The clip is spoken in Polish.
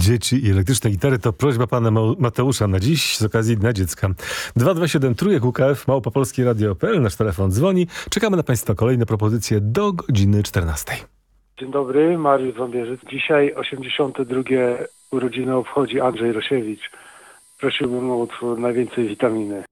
dzieci i elektryczne gitary to prośba pana Mateusza na dziś z okazji Dnia Dziecka. 227 trójek UKF, Małopolskie Radio.pl, nasz telefon dzwoni. Czekamy na państwa kolejne propozycje do godziny 14. Dzień dobry, Mariusz Wąbierzyc. Dzisiaj 82. urodziny obchodzi Andrzej Rosiewicz. Prosiłbym o utwór Najwięcej witaminy.